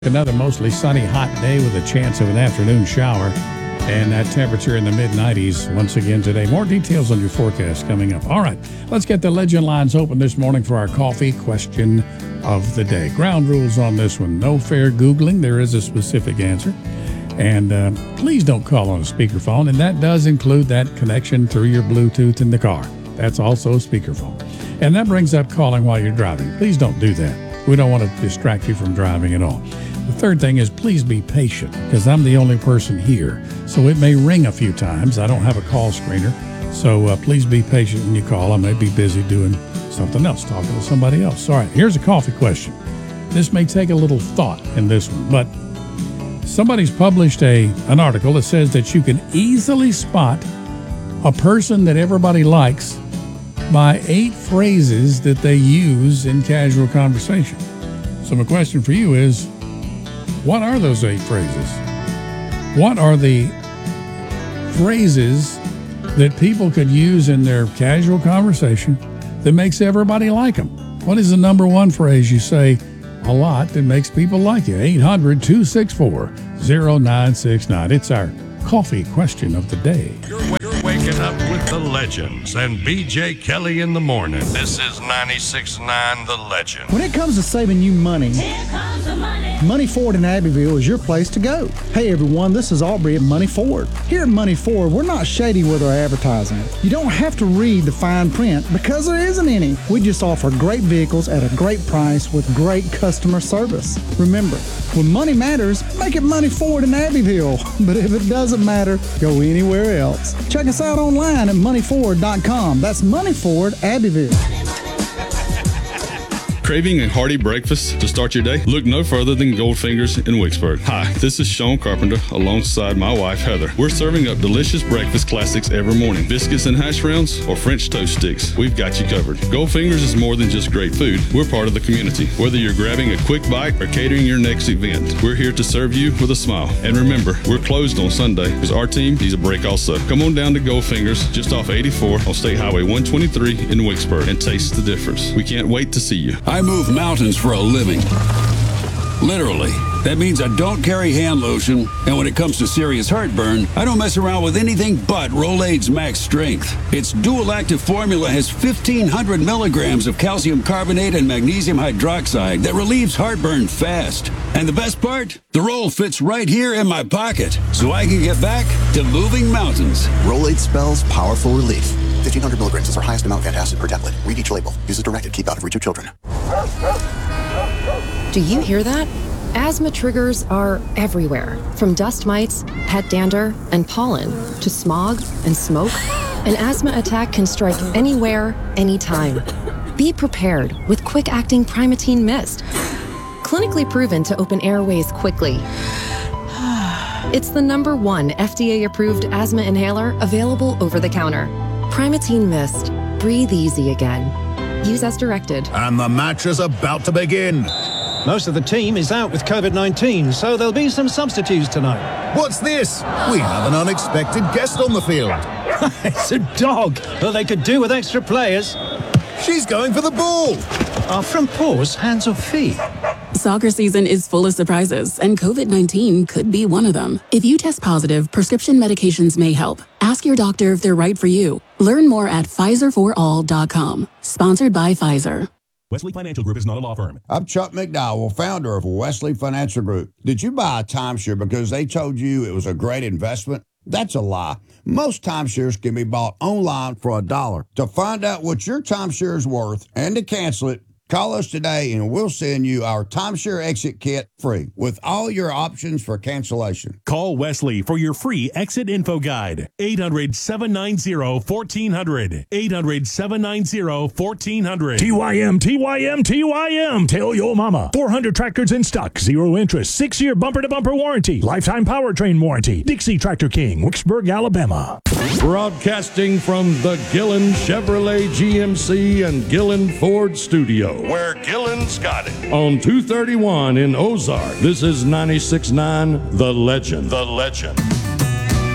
Another mostly sunny, hot day with a chance of an afternoon shower, and that temperature in the mid-90s once again today. More details on your forecast coming up. All right, let's get the legend lines open this morning for our coffee question of the day. Ground rules on this one. No fair Googling. There is a specific answer. And please don't call on a speakerphone, and that does include that connection through your Bluetooth in the car. That's also a speakerphone. And that brings up calling while you're driving. Please don't do that. We don't want to distract you from driving at all. The third thing is please be patient, because I'm the only person here. So it may ring a few times. I don't have a call screener. So please be patient when you call. I may be busy doing something else, talking to somebody else. All right, here's a coffee question. This may take a little thought in this one, but somebody's published an article that says that you can easily spot a person that everybody likes by 8 phrases that they use in casual conversation. So my question for you is, what are those 8 phrases? What are the phrases that people could use in their casual conversation that makes everybody like them? What is the number one phrase you say a lot that makes people like you? 800-264-0969. It's our coffee question of the day. You're waking up with the legends and BJ Kelly in the morning. This is 96.9 The Legend. When it comes to saving you money, Here comes the money. Money Ford in Abbeville is your place to go. Hey everyone, this is Aubrey at Money Ford. Here at Money Ford, we're not shady with our advertising. You don't have to read the fine print because there isn't any. We just offer great vehicles at a great price with great customer service. Remember, when money matters, make it Money Ford in Abbeville. But if it doesn't matter, go anywhere else. Check us out online at moneyford.com. That's Money Ford Abbeville. Craving a hearty breakfast to start your day? Look no further than Goldfingers in Wicksburg. Hi, this is Sean Carpenter alongside my wife Heather. We're serving up delicious breakfast classics every morning. Biscuits and hash browns or French toast sticks. We've got you covered. Goldfingers is more than just great food. We're part of the community. Whether you're grabbing a quick bite or catering your next event, we're here to serve you with a smile. And remember, we're closed on Sunday because our team needs a break also. Come on down to Goldfingers just off 84 on State Highway 123 in Wicksburg and taste the difference. We can't wait to see you. I move mountains for a living. Literally. That means I don't carry hand lotion, and when it comes to serious heartburn, I don't mess around with anything but Rolaids Max Strength. Its dual-active formula has 1,500 milligrams of calcium carbonate and magnesium hydroxide that relieves heartburn fast. And the best part? The roll fits right here in my pocket, so I can get back to moving mountains. Rolaids spells powerful relief. 1,500 milligrams is our highest amount of antacid per tablet. Read each label. Use as directed. Keep out of reach of children. Do you hear that? Asthma triggers are everywhere, from dust mites, pet dander, and pollen, to smog and smoke. An asthma attack can strike anywhere, anytime. Be prepared with quick-acting Primatene Mist. Clinically proven to open airways quickly. It's the #1 FDA-approved asthma inhaler available over the counter. Primatene Mist. Breathe easy again. Use as directed. And the match is about to begin. Most of the team is out with COVID-19, so there'll be some substitutes tonight. What's this? We have an unexpected guest on the field. It's a dog. Well, they could do with extra players. She's going for the ball. Are front paws hands or feet? Soccer season is full of surprises, and COVID-19 could be one of them. If you test positive, prescription medications may help. Ask your doctor if they're right for you. Learn more at PfizerForAll.com. Sponsored by Pfizer. Wesley Financial Group is not a law firm. I'm Chuck McDowell, founder of Wesley Financial Group. Did you buy a timeshare because they told you it was a great investment? That's a lie. Most timeshares can be bought online for $1. To find out what your timeshare is worth and to cancel it, call us today and we'll send you our timeshare exit kit free with all your options for cancellation. Call Wesley for your free exit info guide. 800-790-1400. 800-790-1400. TYM. Tell your mama. 400 tractors in stock. 0 interest. 6-year bumper-to-bumper warranty. Lifetime powertrain warranty. Dixie Tractor King, Wicksburg, Alabama. Broadcasting from the Gillen Chevrolet GMC and Gillen Ford studio, where Gillen's got it. On 231 in Ozark, this is 96.9 The Legend. The Legend.